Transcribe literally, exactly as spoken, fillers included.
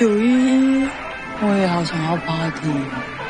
九一一，我也好想要 party。